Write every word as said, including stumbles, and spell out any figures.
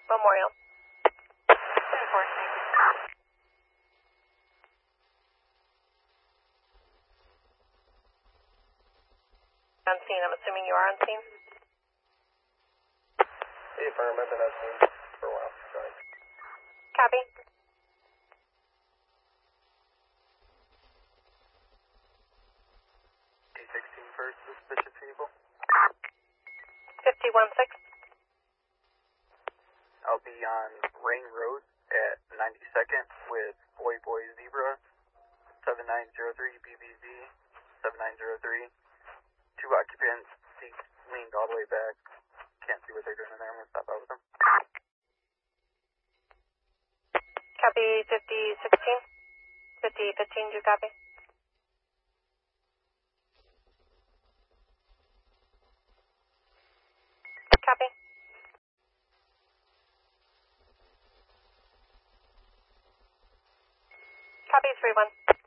Memorial. On scene, I'm assuming you are on scene? Hey, firm, I've been on scene for a while. Sorry. Copy. D sixteen first, suspicious vehicle. fifty-one six. I'll be on Rain Road at ninety-second with Boy Boy Zebra, seven nine zero three B B Z, seven nine zero three. Two occupants, seats leaned all the way back. Can't see what they're doing in there. I'm going to stop out with them. Copy fifty sixteen. fifty fifteen, do you copy? Copy. Copy three one.